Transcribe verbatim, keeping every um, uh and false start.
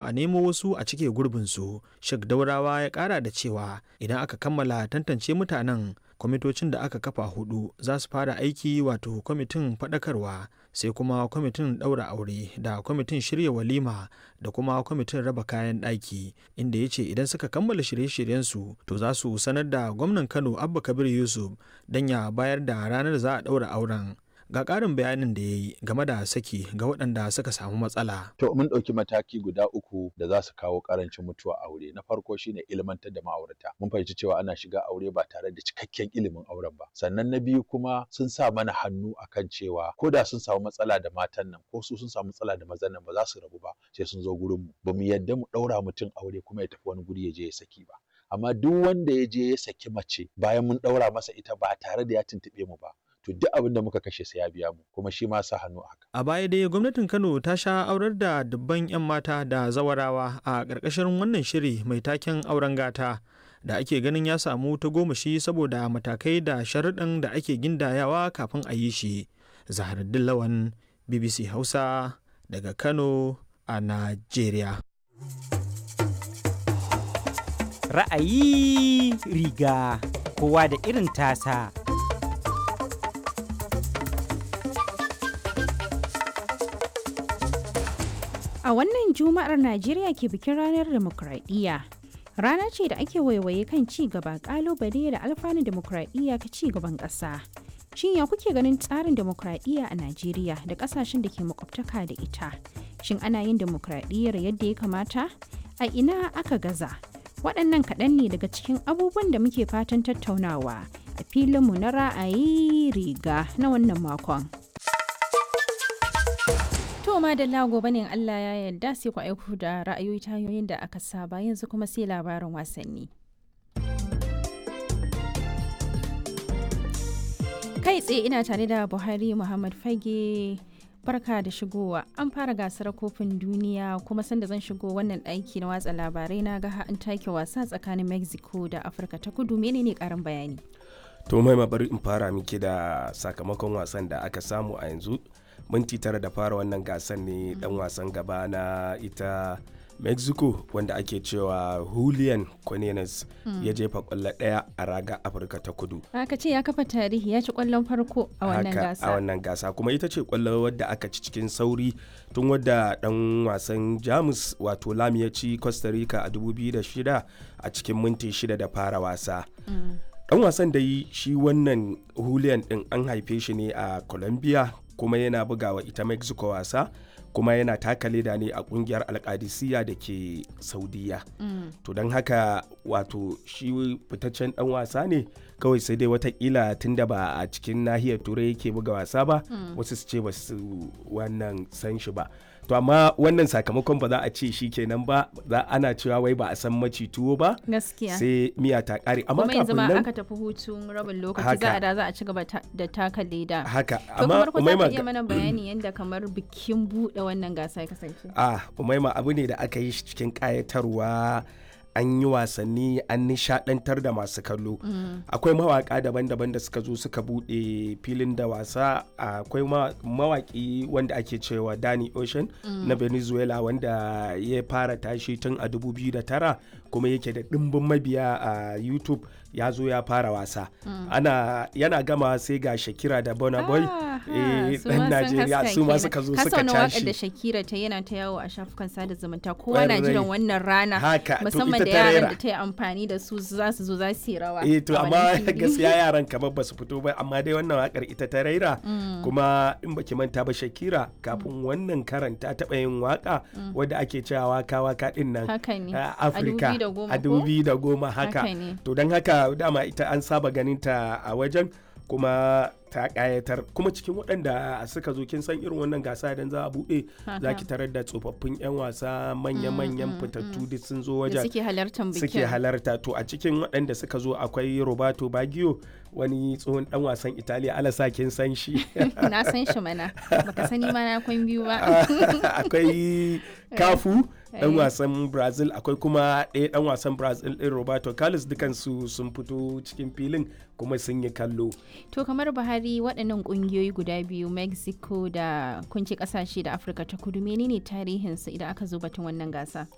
a nemo wasu a cike gurbinsu. Sheikh Daurawa ya kara da cewa idan aka kammala tantance mutanen, kwamitocin da aka kafa hudu za su fara aiki, wato kwamitin faɗakarwa, sai kuma kwamitin ɗaura aure da kwamitin shirya walima da kuma kwamitin raba kayan ɗaki, inda ya ce idan suka kammala shirye-shiryensu to za su sanar da gwamnan Kano Abba Kabir Yusuf don ya bayar da ranar za a ɗaura auren. Ga ƙarin bayanin da ya yi game da saki ga waɗanda suka samu matsala. To mun ɗauki mataki guda uku da za su kawo ƙarancin mutuwa aure. Na farko shine ilmantar da ma'aurata. Mun fahimci cewa ana shiga aure ba tare da cikakken ilimin auren ba. Sannan na biyu kuma sun sa mana hannu akan cewa ko da sun samu matsala da matan nan ko su sun samu matsala da mazan nan ba za su rabu ba sai sun zo gurin mu. Ba mu yadda mu ɗaura mutum aure kuma ya tafi wani guri ya je ya saki ba. Amma duk wanda ya je ya saki mace bayan mun ɗaura masa ita ba tare da ya tuntuɓe mu ba, to duk abin da muka kashe sai ya biya mu, kuma shi ma sa hannu haka. A baya dai gwamnatin Kano ta sha aurar da dubban 'yan mata da zawarawa a ƙarƙashin wannan shiri mai taken auren gata da ake ganin ya samu tagomashi saboda matakai da sharuɗan da ake gindayawa kafin a yi shi. Zaharuddin Lawan, B B C Hausa daga Kano a Najeriya. Ra'ayi riga kowa da irin tasa. A wannan Juma'ar Najeriya ke bikin ranar demokradiyya. Rana ce da ake waiwaye kan ci gaba, kalubale da alfanun demokradiyya ka ci gaban ƙasa. Shin ya kuke ganin tsarin demokradiyya a Najeriya da ƙasashen da ke makwabtaka da ita? Shin ana yin demokradiyyar yadda ya kamata? A ina aka gaza? Waɗannan kaɗan ne daga cikin abubuwan da muke fatan tattaunawa a filinmu na ra'ayi riga na wannan makon. To madalla gobe ne Allah ya yarda sai ku aiko da ra'ayoyi ta hanyoyin da aka saba, yanzu kuma sai labarin wasanni. Kai tsaye ina tare da Buhari Muhammad Fage. Barka da shigowa. An fara gasar kofin duniya kuma sanda zan shigo wannan ɗaki na watsa labarai na ga an take wasa tsakanin Mexico da Afirka ta Kudu. Menene karin bayani? To mai bari in fara miki da sakamakon wasan da aka samu a yanzu. Minti tara da fara wannan gasan ne dan wasan gaba na ita Mexico wanda ake cewa Julian Quinones mm. ya jefa kwallo daya a raga Afirka ta Kudu. Aka ce ya kafa tarihi, ya ci kwallon farko a wannan gasa. A wannan gasa kuma ita ce kwallo wadda aka ci cikin sauri tun wadda dan wasan Jamus wato Lam ya ci Costa Rica a dubu biyu da shida a cikin minti shida da fara wasa. Mm. Dan wasan da yi shi wannan Julian din an haife shi ne a Colombia kuma yana bugawa ita Mexico wasa. kuma yana taka leda ne a kungiyar alkadisiya da ke Saudiya. Mm. To don haka wato shi fitaccen dan wasa ne, kawai sai dai watakila tunda ba a cikin nahiyar turai yake buga wasa ba, mm. wasu su ce ba su wannan san shi ba. To amma wannan sakamakon ba za a ce shi kenan ba, za ana cewa wai ba a san maci tuwo ba, gaskiya sai miya ta kare. Amma kuma yanzu kafin ma nan aka tafi hutun rabin lokaci za a da za a ci gaba da taka leda. Haka to amma kamar ku za ka iya mana bayani yadda kamar bikin buɗe wannan gasa ya kasance? Ah, Umaima, abu ne da aka yi shi cikin ƙayatarwa, an yi wasanni, an nishadantar da masu kallo. Mm. Akwai mawaka daban-daban da suka zo suka bude filin da wasa. Akwai mawaki wanda ake cewa Danny Ocean mm. na Venezuela wanda ya fara tashi tun a dubu biyu da tara kuma yake da dimbin mabiya a YouTube, ya zo ya fara wasa. Mm. Ana yana gama sai ga Shakira da Burna Boy eh dan Najeriya su ma suka zo suka tashi. Kasa da Shakira ta yana ta yawo a shafukan sada zumunta, kowa na jiran wannan rana, musamman da yaran da ta yi amfani da su za su zo za su yi rawa. Eh to amma gaskiya yaran kamar ba su fito ba, amma dai wannan wakar ita ta raira. Mm. Kuma in baki manta ba Shakira kafin wannan karan ta taba yin waka mm. wadda ake cewa waka waka din nan a Afirka a dubu biyu da goma haka. To don haka dama ita an saba ganin ta a wajen kuma ta kayatar, kuma cikin waɗanda suka zo kin san irin wannan gasa idan za a buɗe za ki tarar da tsofaffin 'yan wasa manya-manyan fitattu duk sun zo wajen suke halarta bikin suke halarta. To a cikin waɗanda suka zo akwai Roberto Baggio, wani tsohon dan wasan Italiya, alasa kin san shi. Na san shi mana, baka sani ma na kwan biyu ba. Akwai Cafu dan wasan Brazil, akwai kuma ɗaya dan wasan Brazil ɗin Roberto Carlos, dukansu sun fito cikin filin kuma sun yi kallo. To kamar Buhari, waɗannan ƙungiyoyi guda biyu Mexico da kunci ƙasashe da Afirka ta Kudu, menene tarihinsu idan aka zo batun wannan gasa?